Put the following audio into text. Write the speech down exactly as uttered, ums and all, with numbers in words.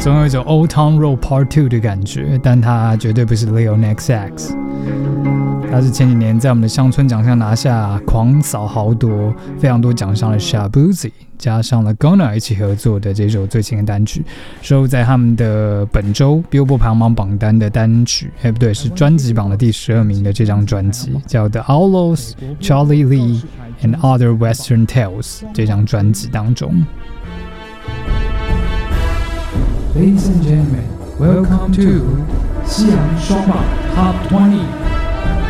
总有一种 Old Town Road Part Two 的感觉，但它绝对不是 Lil Nas X。他是前几年在我们的乡村奖项拿下狂扫豪夺非常多奖项的 Shaboozey， 加上了 Gunna 一起合作的这首最新的单曲，收录在他们的本周 Billboard 排行榜榜单的单曲，哎不对，是专辑榜的第十二名的这张专辑，叫 The Outlaws, Charlie Lee and Other Western Tales 这张专辑当中。Ladies and gentlemen, welcome to 西洋双榜 Top 二十。